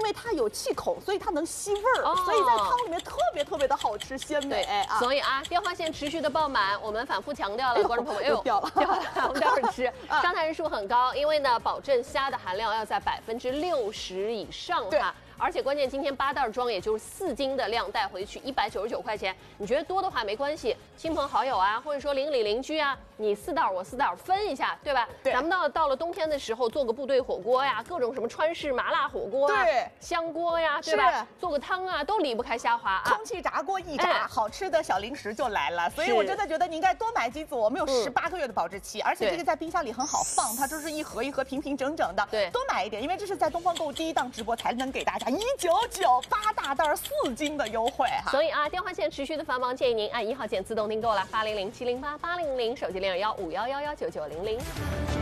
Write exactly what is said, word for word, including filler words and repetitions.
为它有气孔，所以它能吸味儿，哦、所以在汤里面特别特别的好吃鲜美。啊、 所以啊，电话线持续的爆满，我们反复强调了，观众朋友，哎呦， 掉了， 掉了，我们待会儿吃，伤残人数很高，因为呢，保证虾的含量要在百分之六十以上哈。而且关键今天八袋装，也就是四斤的量带回去一百九十九块钱。你觉得多的话没关系，亲朋好友啊，或者说邻里邻居啊，你四袋我四袋分一下，对吧？ 对。 咱们到到了冬天的时候，做个部队火锅呀，各种什么川式麻辣火锅啊， 对， 香锅呀，对吧？做个汤啊，都离不开虾滑啊。 空气炸锅一炸，哎、好吃的小零食就来了。所以我真的觉得你应该多买几组。我们有十八个月的保质期，嗯、而且这个在冰箱里很好放，它就是一盒一盒平平整整的。 对， 多买一点，因为这是在东方购物第一档直播才能给大家一九九。八大袋四斤的优惠哈， 所以啊，电话线持续的繁忙，建议您按一号键自动订购了八零零七零八八零零，手机零二幺五幺幺幺九九零零。